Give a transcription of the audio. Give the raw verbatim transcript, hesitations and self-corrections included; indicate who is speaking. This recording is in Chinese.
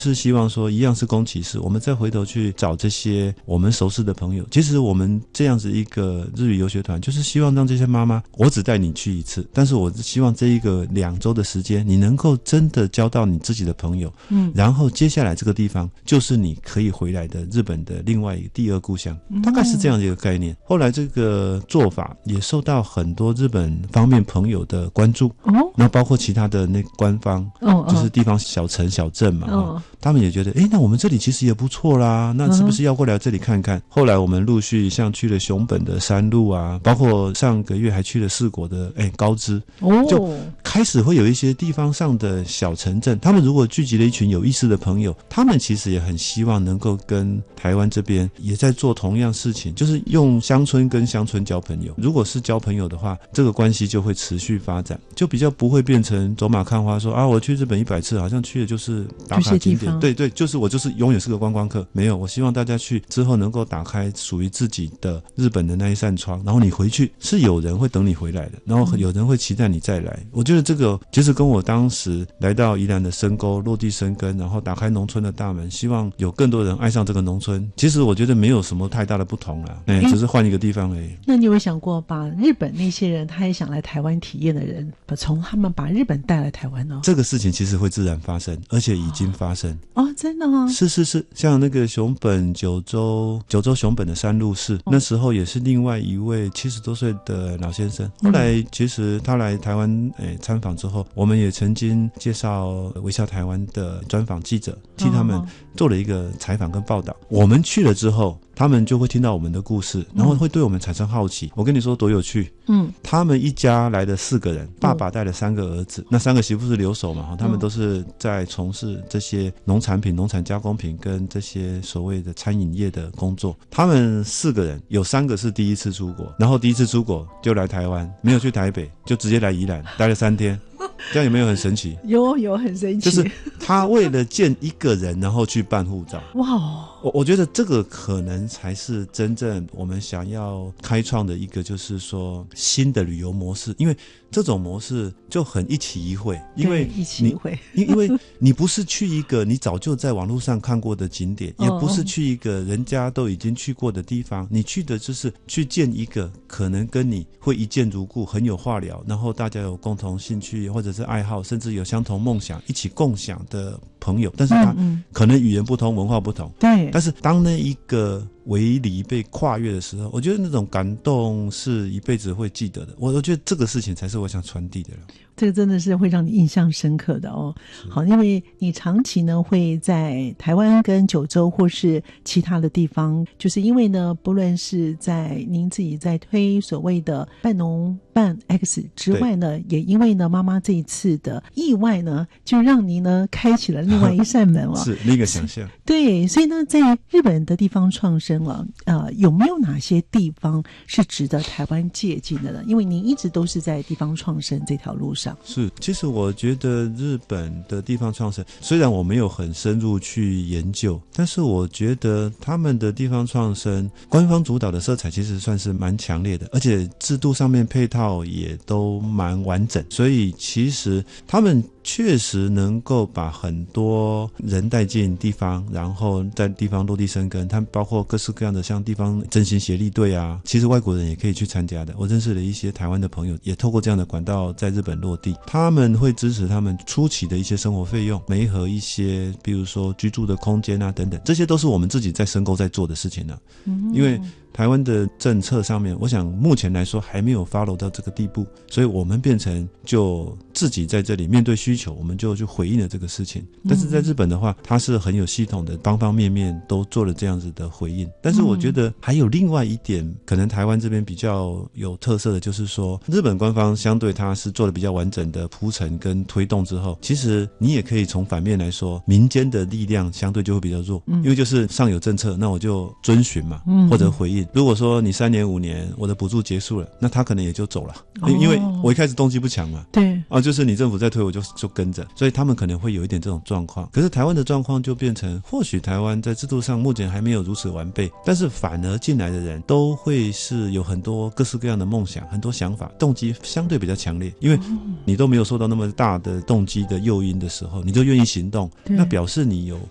Speaker 1: 是希望说一样是宫崎市，我们再回头去找这些我们熟识的朋友。其实我们这样子一个日语游学团，就是希望让这些妈妈，我只带你去一次，但是我希望这一个两周的时间，你能够真的交到你自己的朋友，嗯，然后接下来这个地方就是你可以回来的日本的另外一个第二故乡，大概是这样的一个概念。后来这个做法也受到很多日本方面朋友的关注，哦，那包括其他的那官方，哦，就是地方小城小镇嘛，哦，他们也觉得，诶，那我们这里其实也不错啦，那是不是要过来这里看看？嗯，后来我们陆续像去了熊本的山路啊，包括上个月还去了四国的诶高知，哦，就开始会有一些地方上的小城镇，他们如果聚集了一群有意思的朋友，他们其实也很希望能够跟台湾这边也在做同样事情，就是用乡村跟乡村交朋友。如果是交朋友的话，这个关系就会持续发展，就比较不会变成走马看花说啊，我去日本一百次，好像去的就是打卡景点，对对，就是我就是永远是个观光客。没有，我希望大家去之后能够打开属于自己的日本的那一扇窗，然后你回去是有人会等你回来的，然后有人会期待你再来。我觉得这个其实跟我当时来到宜兰的深沟落地生根，然后打开农村的大门，希望有更多人爱上这个农村，其实我觉得没有什么太大的不同啦，哎，只是换一个地方而已。
Speaker 2: 那你有想过把日本那些人他也想来台湾体验的人，从他们把日本带来台湾呢？
Speaker 1: 这个事情其实会自然发生，而且已经发生。
Speaker 2: 哦，真的吗？
Speaker 1: 是是是，像那个熊本九州九州熊本的山路市，那时候也是另外一位七十多岁的老先生。后来其实他来台湾诶参访之后，我们也曾经介绍微笑台湾的专访记者，替他们做了一个采访跟报道。我们去了之后，他们就会听到我们的故事，然后会对我们产生好奇。嗯，我跟你说多有趣，嗯，他们一家来了四个人，爸爸带了三个儿子，那三个媳妇是留守嘛，他们都是在从事这些农产品、农产加工品跟这些所谓的餐饮业的工作。他们四个人有三个是第一次出国，然后第一次出国就来台湾，没有去台北，就直接来宜兰待了三天。这样有没有很神奇？
Speaker 2: 有有很神奇，
Speaker 1: 就是他为了见一个人然后去办护照。哇，我我觉得这个可能才是真正我们想要开创的一个，就是说新的旅游模式。因为这种模式就很一期一会，因为
Speaker 2: 一期一会，
Speaker 1: 因因为你不是去一个你早就在网络上看过的景点，也不是去一个人家都已经去过的地方，你去的就是去见一个可能跟你会一见如故，很有话聊，然后大家有共同兴趣或者是爱好，甚至有相同梦想一起共享的朋友，但是他可能语言不同，文化不同，对，但是当那一个围篱被跨越的时候，我觉得那种感动是一辈子会记得的。我我觉得这个事情才是我想传递的了。
Speaker 2: 这个真的是会让你印象深刻的哦。好，因为你长期呢会在台湾跟九州或是其他的地方，就是因为呢，不论是在您自己在推所谓的半农半 X 之外呢，也因为呢妈妈这一次的意外呢，就让您呢开启了另外一扇门了。
Speaker 1: 是另一个想象。
Speaker 2: 对，所以呢，在日本的地方创生啊，呃，有没有哪些地方是值得台湾借鉴的呢？因为您一直都是在地方创生这条路上。
Speaker 1: 是，其实我觉得日本的地方创生，虽然我没有很深入去研究，但是我觉得他们的地方创生官方主导的色彩其实算是蛮强烈的，而且制度上面配套也都蛮完整，所以其实他们确实能够把很多人带进地方，然后在地方落地生根。他们包括各式各样的像地方振兴协力队啊，其实外国人也可以去参加的。我认识了一些台湾的朋友，也透过这样的管道在日本落地。他们会支持他们初期的一些生活费用，媒合一些比如说居住的空间啊等等，这些都是我们自己在深沟在做的事情啊。嗯，因为台湾的政策上面，我想目前来说还没有 follow 到这个地步，所以我们变成就自己在这里面对需求，我们就去回应了这个事情。但是在日本的话，它是很有系统的，方方面面都做了这样子的回应。但是我觉得还有另外一点，可能台湾这边比较有特色的，就是说日本官方相对它是做的比较完整的铺陈跟推动之后，其实你也可以从反面来说，民间的力量相对就会比较弱，因为就是上有政策，那我就遵循嘛，或者回应。如果说你三年五年我的补助结束了，那他可能也就走了，哦，因为我一开始动机不强嘛，对啊，就是你政府在推我就就跟着，所以他们可能会有一点这种状况。可是台湾的状况就变成，或许台湾在制度上目前还没有如此完备，但是反而进来的人都会是有很多各式各样的梦想，很多想法，动机相对比较强烈，因为你都没有受到那么大的动机的诱因的时候，你就愿意行动，那表示你有